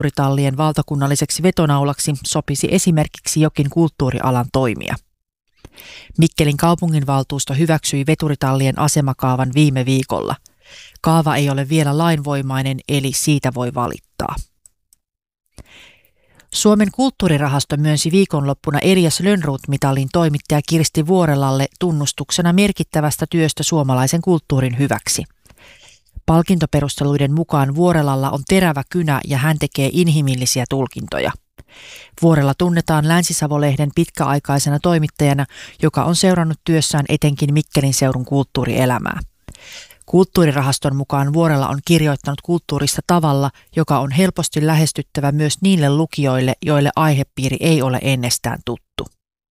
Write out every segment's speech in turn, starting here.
veturitallien valtakunnalliseksi vetonaulaksi sopisi esimerkiksi jokin kulttuurialan toimija. Mikkelin kaupunginvaltuusto hyväksyi veturitallien asemakaavan viime viikolla. Kaava ei ole vielä lainvoimainen, eli siitä voi valittaa. Suomen kulttuurirahasto myönsi viikonloppuna Elias Lönnroth-mitalin toimittaja Kirsti Vuorelalle tunnustuksena merkittävästä työstä suomalaisen kulttuurin hyväksi. Palkintoperusteluiden mukaan Vuorelalla on terävä kynä ja hän tekee inhimillisiä tulkintoja. Vuorela tunnetaan Länsi-Savo-lehden pitkäaikaisena toimittajana, joka on seurannut työssään etenkin Mikkelin seudun kulttuurielämää. Kulttuurirahaston mukaan Vuorela on kirjoittanut kulttuurista tavalla, joka on helposti lähestyttävä myös niille lukijoille, joille aihepiiri ei ole ennestään tuttu.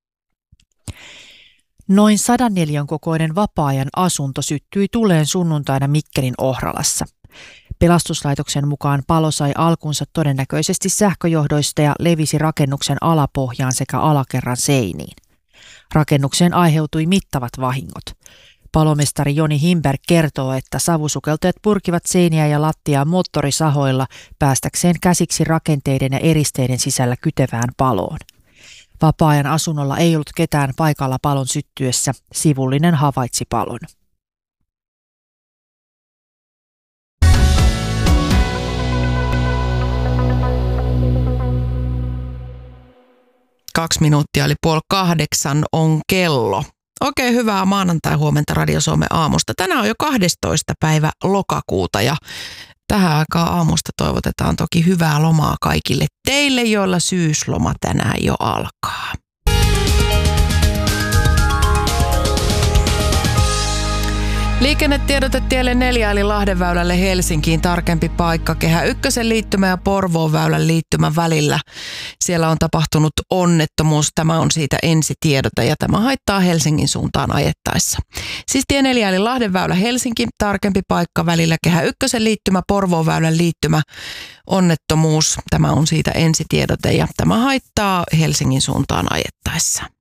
Noin 100 neliön kokoinen vapaa-ajan asunto syttyi tuleen sunnuntaina Mikkelin Ohralassa. Pelastuslaitoksen mukaan palo sai alkunsa todennäköisesti sähköjohdoista ja levisi rakennuksen alapohjaan sekä alakerran seiniin. Rakennukseen aiheutui mittavat vahingot. Palomestari Joni Himberg kertoo, että savusukeltajat purkivat seiniä ja lattiaa moottorisahoilla päästäkseen käsiksi rakenteiden ja eristeiden sisällä kytevään paloon. Vapaa-ajan asunnolla ei ollut ketään paikalla palon syttyessä, sivullinen havaitsi palon. Kaksi minuuttia eli 7:30 on kello. Oikein hyvää maanantai-huomenta Radio Suomen aamusta. Tänään on jo 12. päivä lokakuuta ja tähän aikaan aamusta toivotetaan toki hyvää lomaa kaikille teille, joilla syysloma tänään jo alkaa. Liikennetiedote tielle 4 eli Lahdenväylälle Helsinkiin, tarkempi paikka Kehä Ykkösen liittymä ja Porvoon väylän liittymän välillä. Siellä on tapahtunut onnettomuus, tämä on siitä ensitiedote ja tämä haittaa Helsingin suuntaan ajettaessa. Siis tie 4 eli Lahdenväylä Helsinki, tarkempi paikka välillä Kehä Ykkösen liittymä, Porvoon väylän liittymä, onnettomuus, tämä on siitä ensitiedote ja tämä haittaa Helsingin suuntaan ajettaessa.